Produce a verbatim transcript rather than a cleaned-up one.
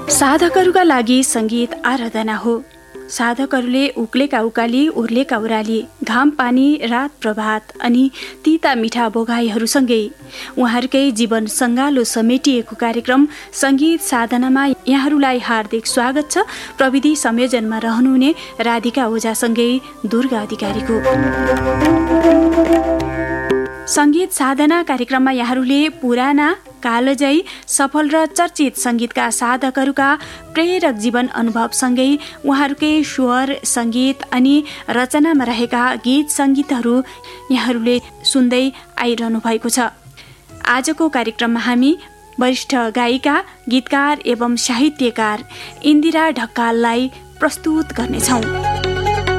साधकहरूका लागि सङ्गीत आराधना हो। साधकहरूले उक्लेका उकाली, उर्लेका उराली, घाम पानी, रात प्रभात अनि तिता मिठा भोगाईहरूसँगै उहाँहरूकै जीवन सङ्गालो समेटिएको कार्यक्रम सङ्गीत साधनामा यहाँहरूलाई हार्दिक स्वागत छ। प्रविधि संयोजनमा रहनुहुने राधिका ओझासँगै दुर्गा अधिकारीको। सङ्गीत साधना कार्यक्रममा यहाँहरूले पुराना, कालजयी, सफल र चर्चित सङ्गीतका साधकहरूका प्रेरक जीवन अनुभवसँगै उहाँहरूकै स्वर, सङ्गीत अनि रचनामा रहेका गीत सङ्गीतहरू यहाँहरूले सुन्दै आइरहनु भएको छ। आजको कार्यक्रममा हामी वरिष्ठ गायिका, गीतकार एवं साहित्यकार इन्दिरा ढकाललाई प्रस्तुत गर्नेछौँ।